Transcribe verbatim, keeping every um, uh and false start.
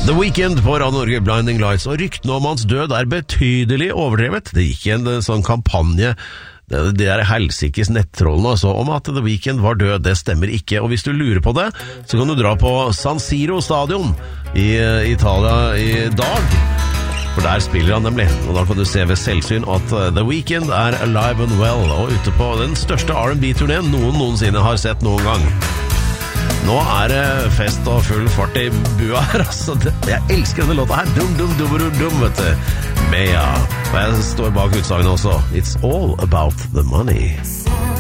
The Weeknd på Radio Norge, Blinding Lights, og ryktene om hans død er betydelig overdrevet. Det gikk en sånn kampanje, det, det er helsikes nettrollene altså, om at The Weeknd var død. Det stemmer ikke, og hvis du lurer på det, så kan du dra på San Siro stadion i Italia i dag. For der spiller han nemlig, og da kan du se ved selvsyn at The Weeknd er alive and well, og ute på den største R and B-turneen noen noensinne har sett noen gang. Nå er det fest og full fart i bua her, altså. Jeg elsker denne låta her. Dum, dum, dum, dum, dum, vet du. Mea. Og jeg står bak utsagnet også. It's all about the money.